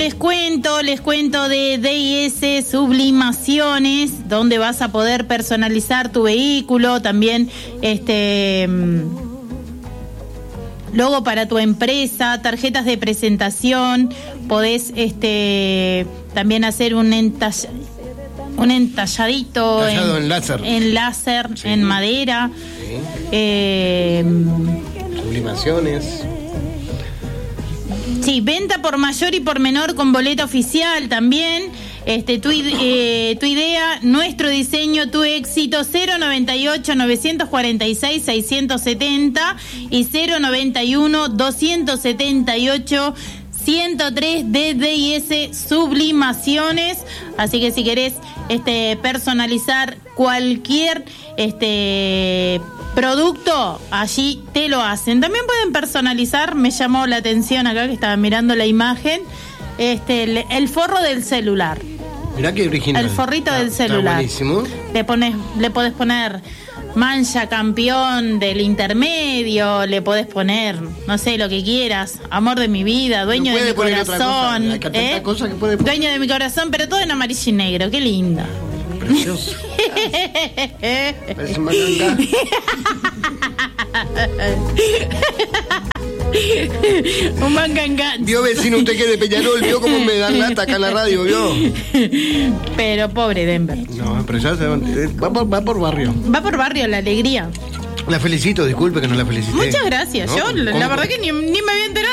les cuento de DIS Sublimaciones, donde vas a poder personalizar tu vehículo, también logo para tu empresa, tarjetas de presentación, podés también hacer un entalladito en láser, sí, en madera. Sí. Sublimaciones. Sí, venta por mayor y por menor con boleta oficial también. Tu idea, nuestro diseño, tu éxito. 098-946-670 y 091-278-103 de DIS Sublimaciones. Así que si querés personalizar cualquier producto, allí te lo hacen. También pueden personalizar, me llamó la atención acá que estaba mirando la imagen, el forro del celular. Mirá qué original. El forrito del celular. Está buenísimo. Le podés poner mancha campeón del intermedio, le podés poner, no sé, lo que quieras, amor de mi vida, dueño de mi corazón, dueño de mi corazón, pero todo en amarillo y negro, qué lindo. Precioso. Parece un manganga. Un manganga. Vio, vecino, usted que es de Peñarol, vio cómo me dan lata acá en la radio, vio. Pero pobre Denver. No, pero ya va por barrio. Va por barrio, la alegría. La felicito, disculpe que no la felicité. Muchas gracias. ¿No? Yo, la verdad que ni me había enterado.